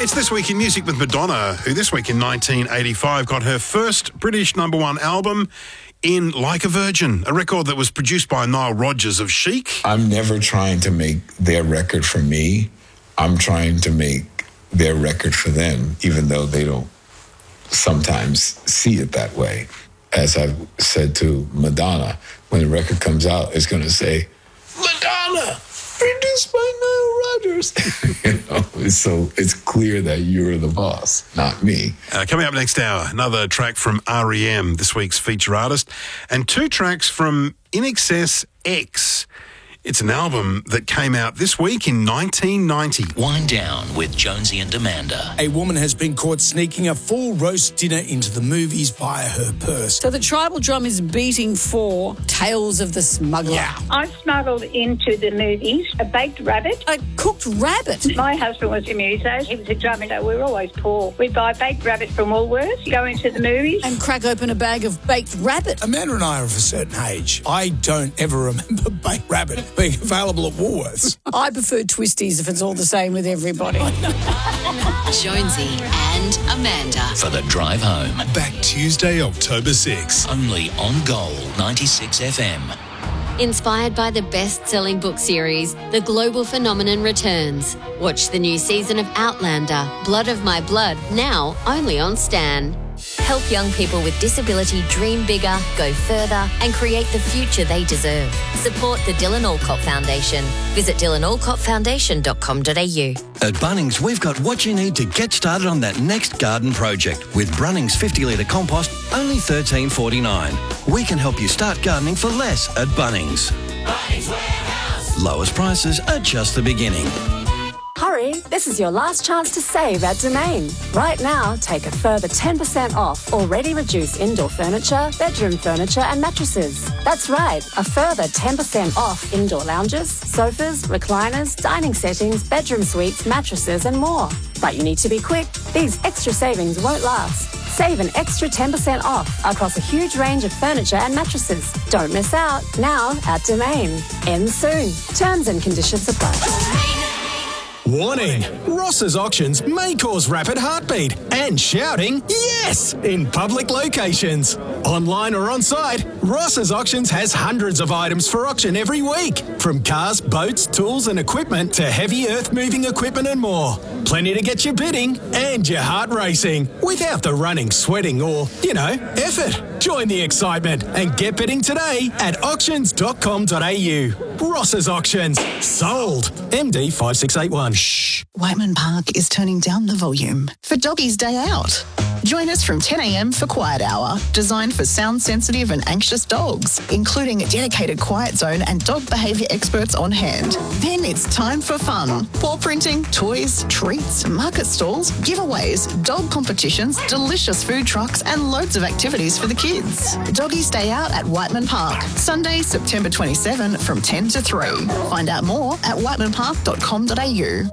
It's This Week in Music with Madonna, who this week in 1985 got her first British #1 album in Like a Virgin, a record that was produced by Nile Rodgers of Chic. I'm never trying to make their record for me. I'm trying to make their record for them, even though they don't sometimes see it that way. As I've said to Madonna, when the record comes out, it's going to say, Madonna, produced by Nile Rodgers. So it's clear that you're the boss, not me. Coming up next hour, another track from R.E.M., this week's feature artist, and 2 tracks from INXS X. It's an album that came out this week in 1990. Wind Down with Jonesy and Amanda. A woman has been caught sneaking a full roast dinner into the movies via her purse. So the tribal drum is beating for Tales of the Smuggler. Yeah. I smuggled into the movies a baked rabbit. A cooked rabbit. My husband was a muso. He was a drummer. So we were always poor. We'd buy baked rabbit from Woolworths, go into the movies. And crack open a bag of baked rabbit. Amanda and I are of a certain age. I don't ever remember baked rabbit being available at Woolworths. I prefer twisties if it's all the same with everybody. Jonesy and Amanda. For the drive home. Back Tuesday, October 6. Only on Gold 96 FM. Inspired by the best-selling book series, The Global Phenomenon returns. Watch the new season of Outlander, Blood of My Blood, now only on Stan. Help young people with disability dream bigger, go further, and create the future they deserve. Support the Dylan Alcott Foundation. Visit dylanalcottfoundation.com.au. At Bunnings, we've got what you need to get started on that next garden project. With Brunnings 50-litre compost, only $13.49. We can help you start gardening for less at Bunnings. Bunnings Warehouse. Lowest prices are just the beginning. Hurry, this is your last chance to save at Domain. Right now, take a further 10% off already reduced indoor furniture, bedroom furniture and mattresses. That's right, a further 10% off indoor lounges, sofas, recliners, dining settings, bedroom suites, mattresses and more. But you need to be quick. These extra savings won't last. Save an extra 10% off across a huge range of furniture and mattresses. Don't miss out. Now at Domain. Ends soon. Terms and conditions apply. Warning! Ross's auctions may cause rapid heartbeat and shouting yes in public locations. Online or on site, Ross's auctions has hundreds of items for auction every week. From cars, boats, tools and equipment to heavy earth-moving equipment and more. Plenty to get you bidding and your heart racing without the running, sweating or, effort. Join the excitement and get bidding today at auctions.com.au. Ross's Auctions. Sold. MD 5681. Shh. Whiteman Park is turning down the volume for Doggies Day Out. Join us from 10 a.m. for Quiet Hour, designed for sound-sensitive and anxious dogs, including a dedicated quiet zone and dog behaviour experts on hand. Then it's time for fun. Paw printing, toys, treats, market stalls, giveaways, dog competitions, delicious food trucks and loads of activities for the kids. Doggies Day Out at Whiteman Park, Sunday, September 27 from 10 to 3. Find out more at whitemanpark.com.au.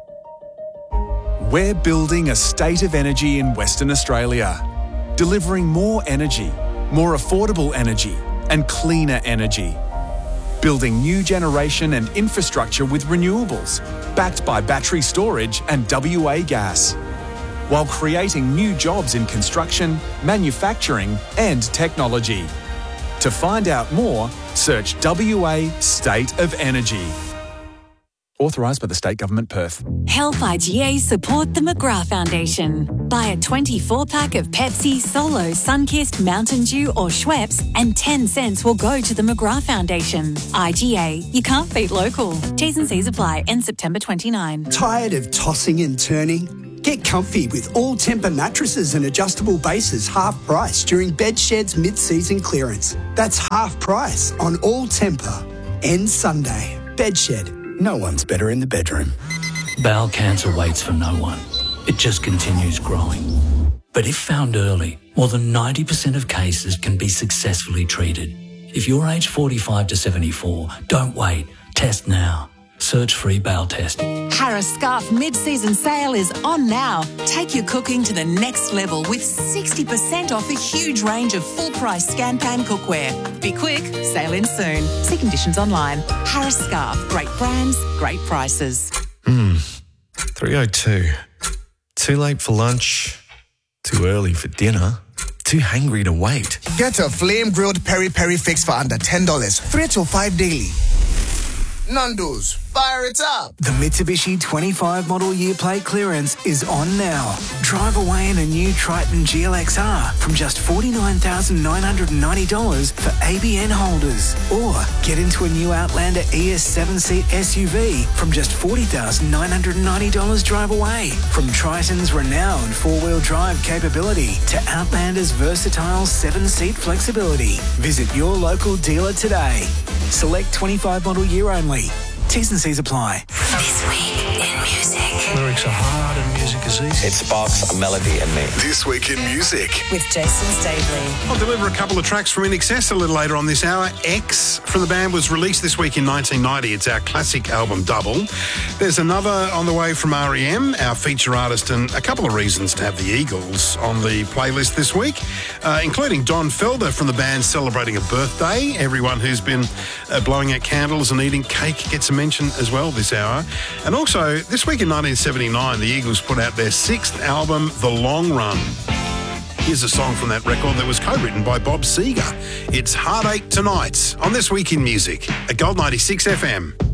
We're building a state of energy in Western Australia, delivering more energy, more affordable energy, and cleaner energy. Building new generation and infrastructure with renewables, backed by battery storage and WA gas, while creating new jobs in construction, manufacturing, and technology. To find out more, search WA State of Energy. Authorised by the State Government, Perth. Help IGA support the McGrath Foundation. Buy a 24-pack of Pepsi, Solo, Sunkist, Mountain Dew or Schweppes and 10 cents will go to the McGrath Foundation. IGA, you can't beat local. T's and C's apply. End September 29. Tired of tossing and turning? Get comfy with all Tempur mattresses and adjustable bases half price during Bedshed's mid-season clearance. That's half price on all Tempur. Ends Sunday. Bedshed. No one's better in the bedroom. Bowel cancer waits for no one. It just continues growing. But if found early, more than 90% of cases can be successfully treated. If you're aged 45 to 74, don't wait. Test now. Search free bowel test. Harris Scarf mid-season sale is on now. Take your cooking to the next level with 60% off a huge range of full-price Scan-Pan cookware. Be quick, sale in soon. See conditions online. Harris Scarf, great brands, great prices. 302 Too late for lunch, too early for dinner, too hangry to wait. Get a flame-grilled peri-peri fix for under $10, 3 to 5 daily. Nando's, fire it up! The Mitsubishi 25 model year plate clearance is on now. Drive away in a new Triton GLXR from just $49,990 for ABN holders. Or get into a new Outlander ES 7-seat SUV from just $40,990 drive away. From Triton's renowned four-wheel drive capability to Outlander's versatile 7-seat flexibility. Visit your local dealer today. Select 25 model year only. T's and C's apply. This week in music. Lyrics are hard and music is easy. It sparks a melody in me. This week in music. With Jason Staveley. I'll deliver a couple of tracks from INXS a little later on this hour. X from the band was released this week in 1990. It's our classic album double. There's another on the way from REM, our feature artist, and a couple of reasons to have the Eagles on the playlist this week, including Don Felder from the band celebrating a birthday. Everyone who's been blowing out candles and eating cake gets a mention as well this hour. And also, this week in 1979, the Eagles put out their 6th album, The Long Run. Here's a song from that record that was co-written by Bob Seger. It's Heartache Tonight on This Week in Music at Gold 96 FM.